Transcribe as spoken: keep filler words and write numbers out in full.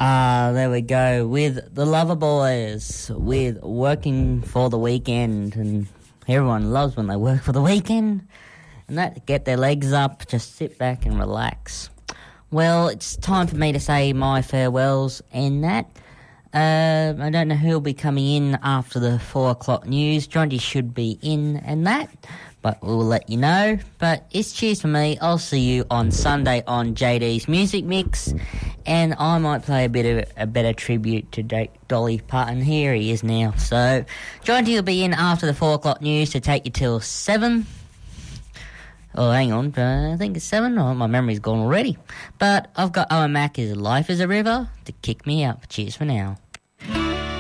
Ah, there we go, with the Loverboys, with Working for the Weekend, and everyone loves when they work for the weekend, and that, get their legs up, just sit back and relax. Well, it's time for me to say my farewells, and that, uh, I don't know who'll be coming in after the four o'clock news. Jonty should be in and that, but we'll let you know. But it's cheers for me. I'll see you on Sunday on J D's Music Mix, and I might play a bit of a better tribute to D- Dolly Parton. Here he is now. So Jonty will be in after the four o'clock news to take you till seven. Oh, hang on, uh, I think it's seven. Oh, my memory's gone already. But I've got Owen Mack's Life is a River to kick me up. Cheers for now.